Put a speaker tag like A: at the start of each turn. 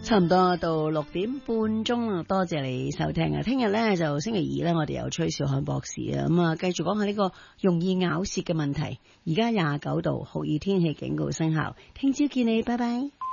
A: 差唔多到6:30啦，多謝你收聽啊！聽日咧就星期二咧，我哋有崔兆漢博士啊，咁啊繼續講下呢個容易咬舌嘅問題。而家29度，酷熱天氣警告生效，聽朝見你，拜拜。